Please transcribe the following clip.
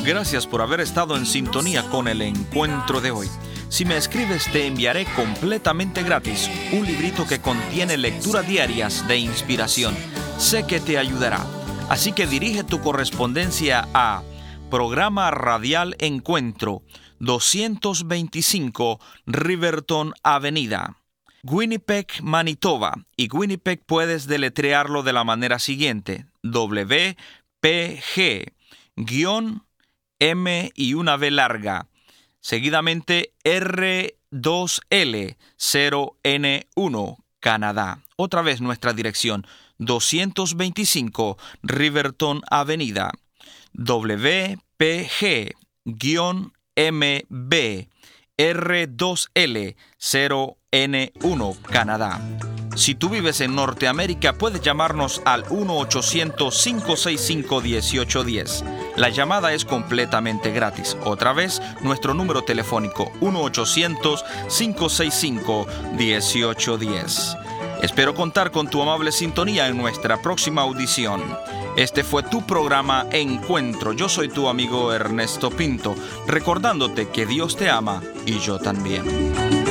Gracias por haber estado en sintonía con el encuentro de hoy. Si me escribes, te enviaré completamente gratis un librito que contiene lecturas diarias de inspiración. Sé que te ayudará. Así que dirige tu correspondencia a Programa Radial Encuentro, 225 Riverton Avenida, Winnipeg, Manitoba. Y Winnipeg puedes deletrearlo de la manera siguiente: WPG-M y una V larga, seguidamente R2L0N1, Canadá. Otra vez nuestra dirección: 225 Riverton Avenida, WPG-MB R2L0N1, Canadá. Si tú vives en Norteamérica, puedes llamarnos al 1-800-565-1810. La llamada es completamente gratis. Otra vez, nuestro número telefónico: 1-800-565-1810. Espero contar con tu amable sintonía en nuestra próxima audición. Este fue tu programa Encuentro. Yo soy tu amigo Ernesto Pinto, recordándote que Dios te ama y yo también.